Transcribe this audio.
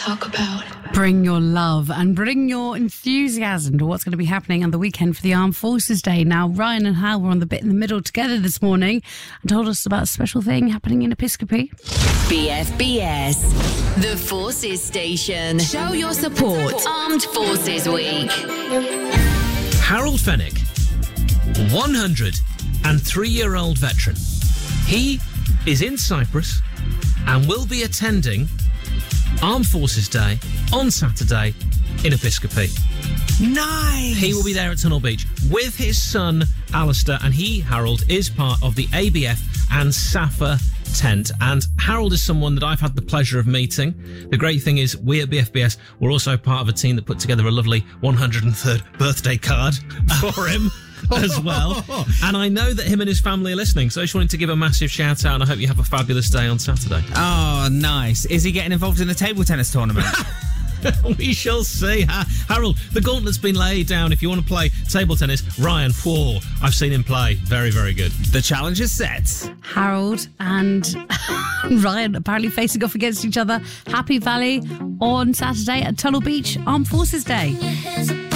talk about. Bring your love and bring your enthusiasm to what's going to be happening on the weekend for the Armed Forces Day. Now, Ryan and Hal were on the bit in the middle together this morning and told us about a special thing happening in Episcopi. BFBS, the Forces Station. Show your support. Armed Forces Week. Harold Fenwick, 103-year-old veteran. He is in Cyprus and will be attending Armed Forces Day on Saturday in Episcopi. Nice! He will be there at Tunnel Beach with his son, Alistair, and he, Harold, is part of the ABF and SAFA tent. And Harold is someone that I've had the pleasure of meeting. The great thing is we at BFBS were also part of a team that put together a lovely 103rd birthday card for him. As well. And I know that him and his family are listening, so I just wanted to give a massive shout out, and I hope you have a fabulous day on Saturday. Oh, nice. Is he getting involved in the table tennis tournament? We shall see. Harold, the gauntlet's been laid down. If you want to play table tennis, Ryan, whoa, I've seen him play. Very, very good. The challenge is set. Harold and Ryan apparently facing off against each other. Happy Valley on Saturday at Tunnel Beach, Armed Forces Day.